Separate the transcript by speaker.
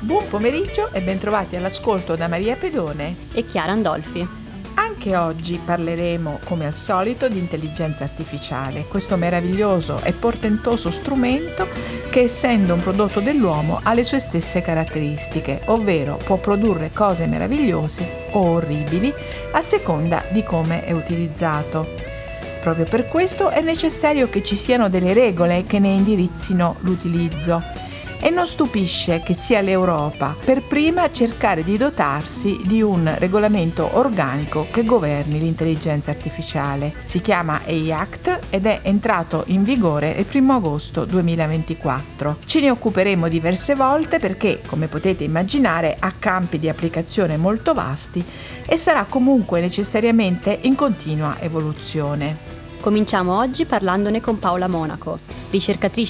Speaker 1: Buon pomeriggio e bentrovati all'ascolto da Maria Pedone
Speaker 2: e Chiara Andolfi.
Speaker 1: Anche oggi parleremo, come al solito, di intelligenza artificiale, questo meraviglioso e portentoso strumento che, essendo un prodotto dell'uomo, ha le sue stesse caratteristiche, ovvero può produrre cose meravigliose o orribili a seconda di come è utilizzato. Proprio per questo è necessario che ci siano delle regole che ne indirizzino l'utilizzo. E non stupisce che sia l'Europa per prima a cercare di dotarsi di un regolamento organico che governi l'intelligenza artificiale. Si chiama AI Act ed è entrato in vigore il 1 agosto 2024. Ce ne occuperemo diverse volte perché, come potete immaginare, ha campi di applicazione molto vasti e sarà comunque necessariamente in continua evoluzione.
Speaker 2: Cominciamo oggi parlandone con Paola Monaco, ricercatrice